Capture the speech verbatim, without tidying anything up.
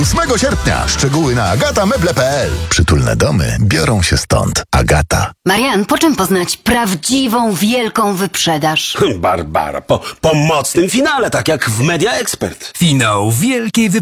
ósmego sierpnia. Szczegóły na agatamebble kropka p l. Przytulne domy biorą się stąd. Agata. Marian, po czym poznać prawdziwą, wielką wyprzedaż? Barbara, po, po mocnym finale, tak jak w Media Expert. Finał wielkiej wyprzedaży.